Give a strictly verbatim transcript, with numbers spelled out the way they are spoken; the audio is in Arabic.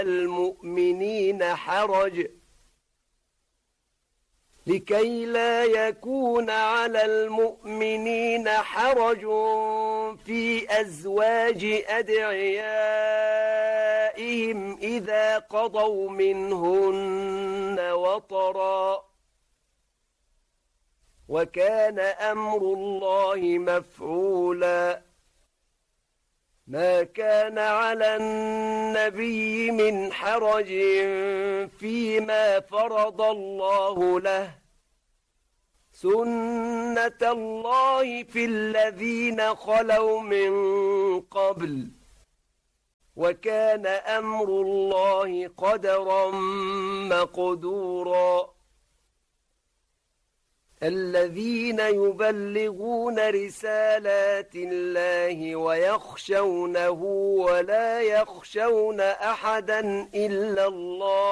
المؤمنين حرج لكي لا يكون على المؤمنين حرج في أزواج أدعيائهم إذا قضوا منهن وطرا وكان أمر الله مفعولا ما كان على النبي من حرج فيما فرض الله له سنة الله في الذين خلوا من قبل وكان أمر الله قدرا مقدورا الذين يبلغون رسالات الله ويخشونه ولا يخشون أحدا إلا الله